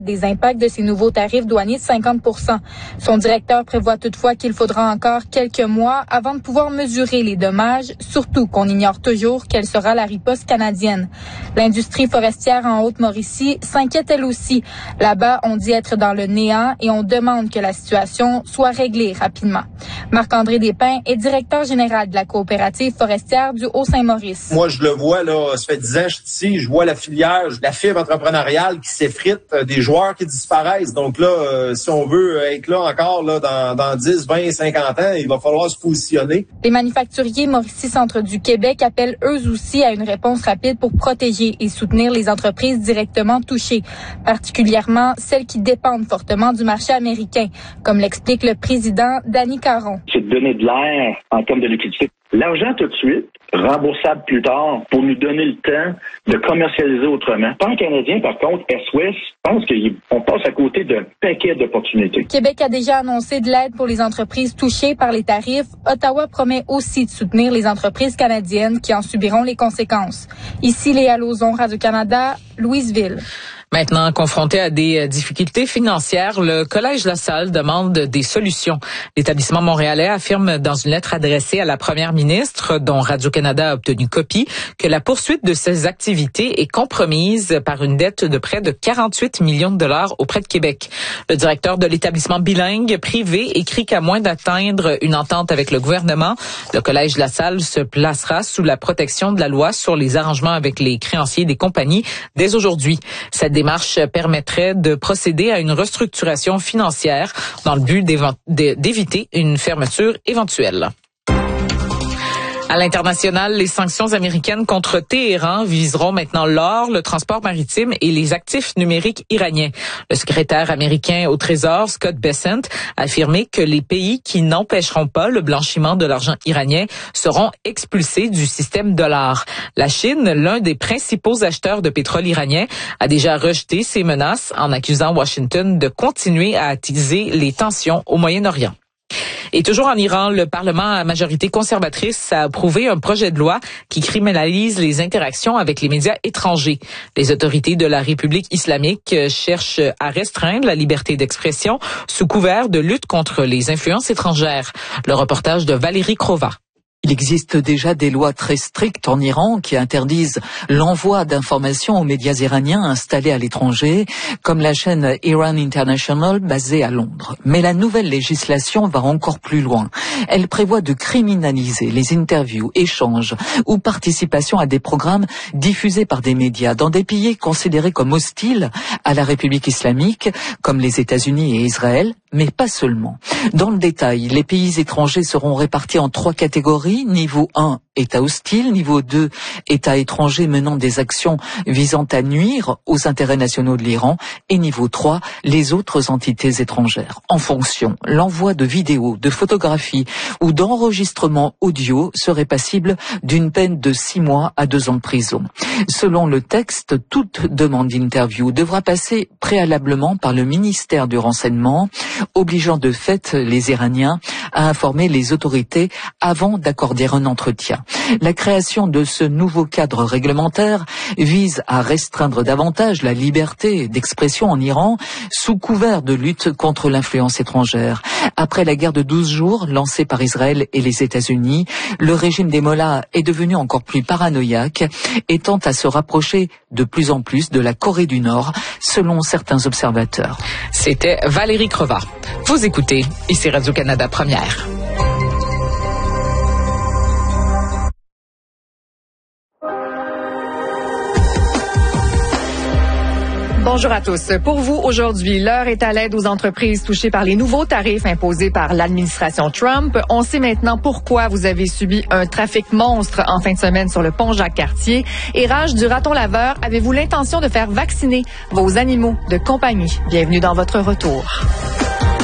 des impacts de ces nouveaux tarifs douaniers de 50%. Son directeur prévoit toutefois qu'il faudra encore quelques mois avant de pouvoir mesurer les dommages, surtout qu'on ignore toujours quelle sera la riposte canadienne. L'industrie forestière en Haute-Mauricie s'inquiète elle aussi. Là-bas, on dit être dans le néant et on demande que la situation soit réglée rapidement. Marc-André Despins est directeur général de la coopérative forestière du Haut-Saint-Maurice. Moi, je le vois, là, ça fait 10 ans que je suis ici, je vois la filière, la fibre entrepreneuriale qui s'effrite, des joueurs qui disparaissent. Donc là, si on veut être là encore là, dans 10, 20, 50 ans, il va falloir se positionner. Les manufacturiers Mauricie-Centre du Québec appellent eux aussi à une réponse rapide pour protéger et soutenir les entreprises directement touchées, particulièrement celles qui dépendent fortement du marché américain, comme l'explique le président Danny Caron. C'est de donner de l'air en termes de liquidité. L'argent tout de suite, remboursable plus tard, pour nous donner le temps de commercialiser autrement. Tant canadien, par contre, S-Ouest, je pense qu'on passe à côté d'un paquet d'opportunités. Québec a déjà annoncé de l'aide pour les entreprises touchées par les tarifs. Ottawa promet aussi de soutenir les entreprises canadiennes qui en subiront les conséquences. Ici, Léa Lauzon, Radio-Canada, Louisville. Maintenant, confronté à des difficultés financières, le Collège La Salle demande des solutions. L'établissement montréalais affirme dans une lettre adressée à la première ministre, dont Radio-Canada a obtenu copie, que la poursuite de ses activités est compromise par une dette de près de 48 millions de dollars auprès de Québec. Le directeur de l'établissement bilingue privé écrit qu'à moins d'atteindre une entente avec le gouvernement, le Collège La Salle se placera sous la protection de la loi sur les arrangements avec les créanciers des compagnies dès aujourd'hui. Cette démarche permettrait de procéder à une restructuration financière dans le but d'éviter une fermeture éventuelle. À l'international, les sanctions américaines contre Téhéran viseront maintenant l'or, le transport maritime et les actifs numériques iraniens. Le secrétaire américain au Trésor, Scott Bessent, a affirmé que les pays qui n'empêcheront pas le blanchiment de l'argent iranien seront expulsés du système dollar. La Chine, l'un des principaux acheteurs de pétrole iranien, a déjà rejeté ces menaces en accusant Washington de continuer à attiser les tensions au Moyen-Orient. Et toujours en Iran, le Parlement à majorité conservatrice a approuvé un projet de loi qui criminalise les interactions avec les médias étrangers. Les autorités de la République islamique cherchent à restreindre la liberté d'expression sous couvert de lutte contre les influences étrangères. Le reportage de Valérie Crova. Il existe déjà des lois très strictes en Iran qui interdisent l'envoi d'informations aux médias iraniens installés à l'étranger, comme la chaîne Iran International basée à Londres. Mais la nouvelle législation va encore plus loin. Elle prévoit de criminaliser les interviews, échanges ou participation à des programmes diffusés par des médias dans des pays considérés comme hostiles à la République islamique, comme les États-Unis et Israël, mais pas seulement. Dans le détail, les pays étrangers seront répartis en 3 catégories. Niveau 1, État hostile. Niveau 2, État étranger menant des actions visant à nuire aux intérêts nationaux de l'Iran. Et niveau 3, les autres entités étrangères. En fonction, l'envoi de vidéos, de photographies ou d'enregistrements audio serait passible d'une peine de 6 mois à 2 ans de prison. Selon le texte, toute demande d'interview devra passer préalablement par le ministère du Renseignement, obligeant de fait les Iraniens à informer les autorités avant d'accorder un entretien. La création de ce nouveau cadre réglementaire vise à restreindre davantage la liberté d'expression en Iran sous couvert de lutte contre l'influence étrangère. Après la guerre de 12 jours lancée par Israël et les États-Unis, le régime des mollahs est devenu encore plus paranoïaque et tente à se rapprocher de plus en plus de la Corée du Nord, selon certains observateurs. C'était Valérie Creva. Vous écoutez, ici Radio-Canada Première. Bonjour à tous. Pour vous, aujourd'hui, l'heure est à l'aide aux entreprises touchées par les nouveaux tarifs imposés par l'administration Trump. On sait maintenant pourquoi vous avez subi un trafic monstre en fin de semaine sur le pont Jacques-Cartier. Et Raj du raton laveur, avez-vous l'intention de faire vacciner vos animaux de compagnie? Bienvenue dans votre retour.